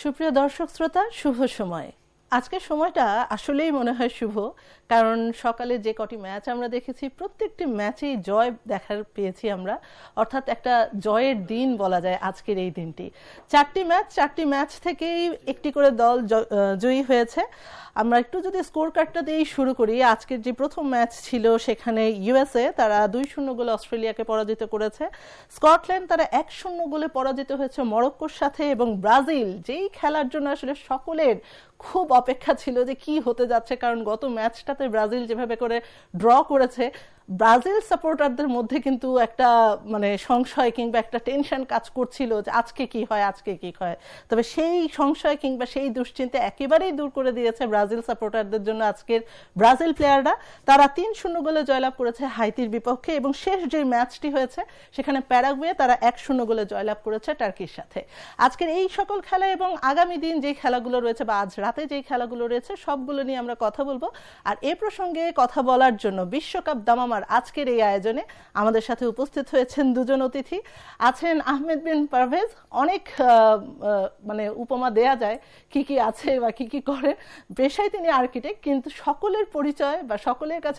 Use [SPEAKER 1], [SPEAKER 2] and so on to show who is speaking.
[SPEAKER 1] সুপ্রিয় দর্শক শ্রোতা, শুভ সময়। আজকের সময়টা আসলেই মনে হয় শুভ, কারণ সকালে যে কটি ম্যাচ আমরা দেখেছি প্রত্যেকটি ম্যাচেই জয় দেখার পেয়েছি আমরা, অর্থাৎ একটা জয়ের দিন বলা যায় আজকের এই দিনটি। চারটি ম্যাচ থেকেই একটি করে দল জয়ী হয়েছে। আমরা একটু যদি স্কোর কার্ডটা দিয়েই শুরু করি, আজকের যে প্রথম ম্যাচ ছিল সেখানে ইউএসএ তারা 2-0 গোলে অস্ট্রেলিয়াকে পরাজিত করেছে। স্কটল্যান্ড তারা 1-0 গোলে পরাজিত হয়েছে মরক্কোর সাথে, এবং ব্রাজিল যেই খেলার জন্য আসলে সকলের খুব অপেক্ষা ছিল যে কি হতে যাচ্ছে, কারণ গত ম্যাচটাতে ব্রাজিল যেভাবে করে ড্র করেছে, ব্রাজিল সাপোর্টারদের মধ্যে কিন্তু একটা সংশয় কিংবা একটা টেনশন কাজ করছিল যে আজকে কি হয়। তবে সেই সংশয় কিংবা সেই দুশ্চিন্তা একেবারেই দূর করে দিয়েছে ব্রাজিল সাপোর্টারদের জন্য আজকের ব্রাজিল প্লেয়াররা। তারা 3-0 গোলে জয়লাভ করেছে হাইতির বিপক্ষে, এবং শেষ যে ম্যাচটি হয়েছে সেখানে প্যারাগুয়ে তারা 1-0 গোলে জয়লাভ করেছে টার্কির সাথে। আজকের এই সকল খেলা এবং আগামী দিন যে খেলাগুলো রয়েছে বা আজ রাতে যেই খেলাগুলো রয়েছে সবগুলো নিয়ে আমরা কথা বলবো। আর এ প্রসঙ্গে কথা বলার জন্য বিশ্বকাপ দামামার আজকের এই আয়োজনে আমাদের সাথে উপস্থিত হয়েছেন দুজন অতিথি। আছেন আহমেদ বিন পারভেজ, অনেক উপমা দেয়া যায় কি কি আছে বা কি কি করেন। পেশায় তিনি আর্কিটেক্ট, কিন্তু সকলের পরিচয় বা সকলের কাছে